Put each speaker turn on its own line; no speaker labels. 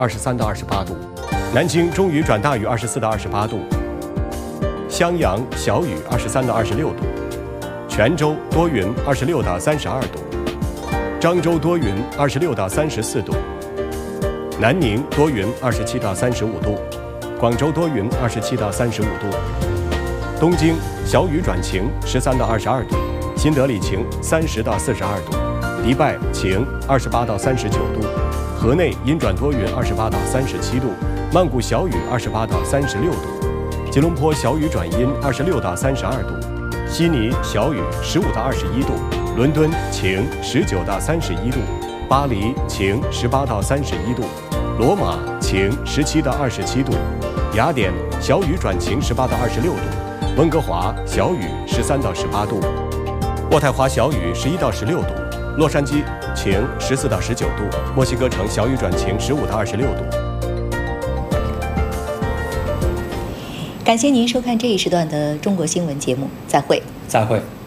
23到28度；南京中雨转大雨24到28度；襄阳小雨23到26度；泉州多云26到32度；漳州多云26到34度；南宁多云27到35度；广州多云27到35度；东京小雨转晴13到22度；新德里晴30到42度；迪拜晴28到39度；河内阴转多云28到37度；曼谷小雨28到36度；吉隆坡小雨转阴26到32度；悉尼小雨15到21度；伦敦晴19到31度；巴黎晴18到31度；罗马晴17到27度；雅典小雨转晴18到26度；温哥华小雨13到18度；渥太华小雨11到16度；洛杉矶晴14到19度；墨西哥城小雨转晴15到26度。
感谢您收看这一时段的中国新闻节目，再会。
再会。